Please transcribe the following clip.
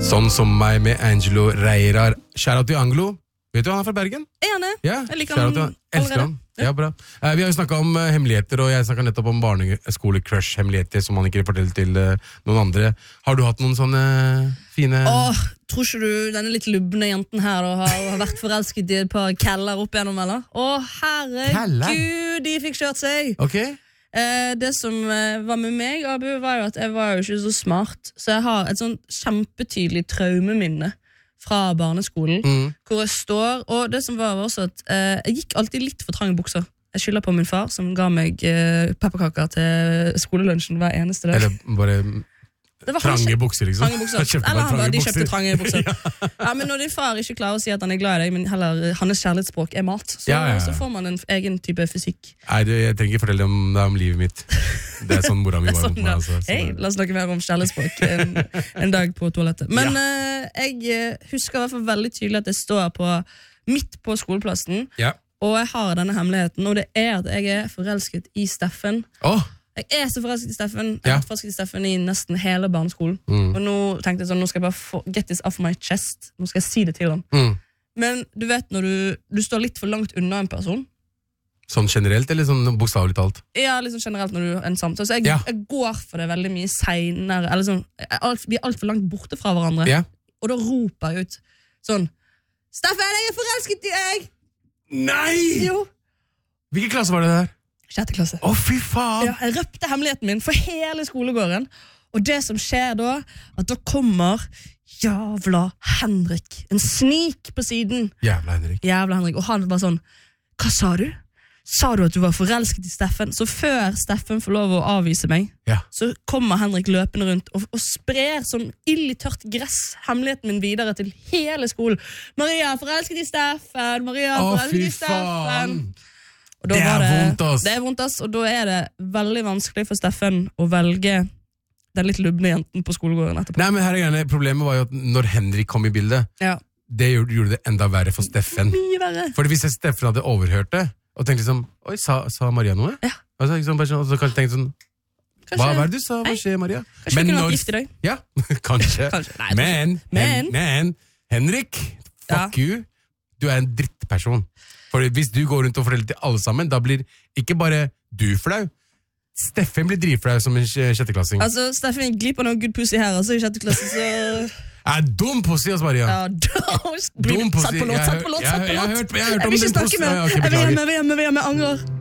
Sånn som meg med Angelo Reirar. Shout-out til Anglo. Vet du han er fra Bergen? Er han det? Ja, jeg liker han allerede. Elsker han. Ja, bra. Vi har jo snakket om hemmeligheter, og jeg snakket nettopp om barneskole-crush-hemmeligheter som man ikke forteller til noen andre. Har du hatt noen sånne fine... Tror ikke du denne litt lubne jenten her da, har vært forelsket i et par keller opp igjennom, eller? Herregud, de fikk kjørt seg! Ok. Det som var med meg, Abu, var jo at jeg var jo ikke så smart, så jeg har et sånn kjempetydelig traumeminne fra barneskolen, hvor jeg står, og det som var også at jeg gikk alltid litt for trange bukser. Jeg skylder på min far, som ga meg pepperkaker til skolelunsjen hver eneste dag. Eller bare trange bukser, liksom. Trange bukser. Eller de kjøpte trange bukser. Ja, men når din far ikke klarer å si at han er glad i deg, men heller hans kjærlighetsspråk er mat, så får man en egen type fysikk. Nei, jeg trenger ikke fortelle om livet mitt. Det er sånn mora mi var. Hei, la oss snakke mer om kjærlighetsspråk en dag på toalettet. Men jeg husker i hvert fall veldig tydelig at jeg står midt på skoleplassen, og jeg har denne hemmeligheten, og det er at jeg er forelsket i Steffen. Jeg er så forelsket i Steffen. Jeg har vært forelsket i Steffen i nesten hele barneskolen. Og nå tenkte jeg sånn, nå skal jeg bare get this off my chest. Nå skal jeg si det til ham. Men du vet når du står litt for langt unna en person. Sånn generelt, eller sånn bokstavelig talt? Ja, liksom generelt når du er en samtale. Så jeg går for det veldig mye senere. Eller sånn, vi er alt for langt borte fra hverandre. Og da roper jeg ut sånn, Steffen, jeg er forelsket i deg! Nei! Jo. Hvilken klasse var det der? 6. klasse. Fy faen! Jeg røpte hemmeligheten min for hele skolegården. Og det som skjer da, at da kommer jævla Henrik. En snik på siden. Jævla Henrik. Og han var sånn, hva sa du? Sa du at du var forelsket i Steffen? Så før Steffen får lov å avvise meg, så kommer Henrik løpende rundt og sprer som ild i tørt gress hemmeligheten min videre til hele skolen. Maria, forelsket i Steffen! Maria, forelsket i Steffen! Det er vondt, ass. Det er vondt, ass. Og da er det veldig vanskelig for Steffen å velge den litt lubne jenten på skolegården etterpå. Nei, men herregud, problemet var jo at når Henrik kom i bildet, det gjorde det enda verre for Steffen. Mye verre. For hvis Steffen hadde overhørt det, og tenkte liksom, oi, sa Maria noe? Ja. Altså, liksom, og så kanskje tenkte sånn, hva er det du sa? Hva skjer, Maria? Kanskje vi kunne vært gift i dag? Ja, kanskje. Nei, men, Henrik, fuck you, du er en drittperson. For hvis du går rundt og forteller til alle sammen, da blir ikke bare du flau, Steffen blir dritflau som en sjetteklassing. Altså, Steffen glipp av noe good pussy her, altså, i sjetteklasse, så... dum pussy, ass, Maria. Ja, dum pussy. Satt på låt. Jeg har hørt om den pussy. Jeg vil ikke snakke med, jeg vil hjemme, angrer.